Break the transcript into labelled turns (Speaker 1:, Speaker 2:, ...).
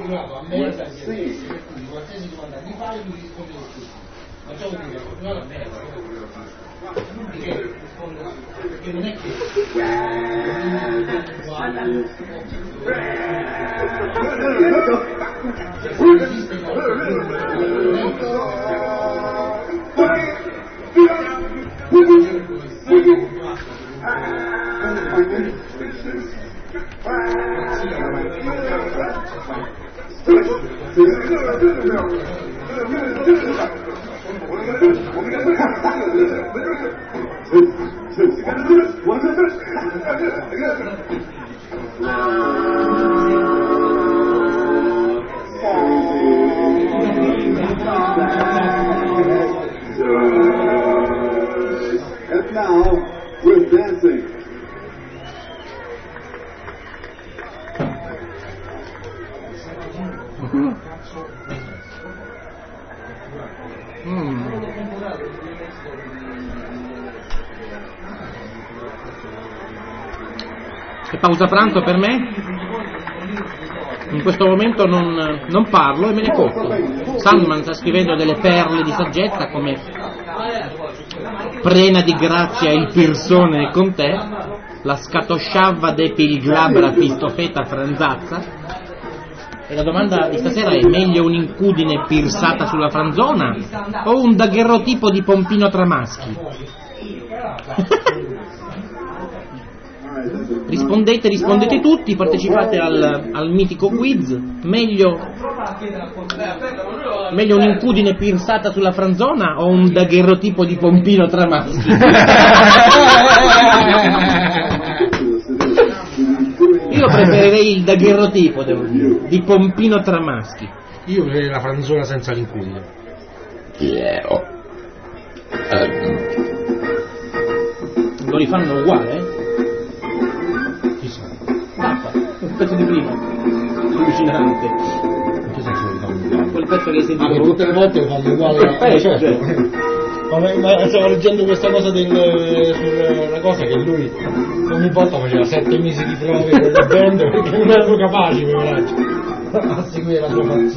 Speaker 1: continuato a merda anche adesso, per cui qualsiasi domanda mi fai lui risponde lo stesso. Ma ciò vuol dire che continuato a merda, perché non è che
Speaker 2: And now, we're dancing.
Speaker 3: Che pausa pranzo per me? In questo momento non parlo e me ne cocco. Sandman sta scrivendo delle perle di saggezza come Prena di grazia il pirsone con te, la scatosciava de pilglabra pistofeta franzazza. E la domanda di stasera è: meglio un'incudine pirsata sulla franzona o un daguerrotipo di pompino tra maschi? Rispondete tutti, partecipate al mitico quiz. Meglio un'incudine pirsata sulla franzona o un daguerrotipo di pompino tra maschi? Io preferirei il daguerrotipo, devo dire, di pompino tra maschi.
Speaker 4: Io preferirei la franzona senza l'incudine.
Speaker 3: Lo rifanno uguale? Un pezzo di prima, allucinante.
Speaker 4: Che senso lo rifanno uguale?
Speaker 3: Quel pezzo che hai sentito.
Speaker 4: Ma che tutte le volte lo fanno uguale. Certo. Ma stavo leggendo questa cosa sulla cosa che lui ogni volta faceva 7 mesi di prove con la band perché non erano capaci a seguire la sua pazzia.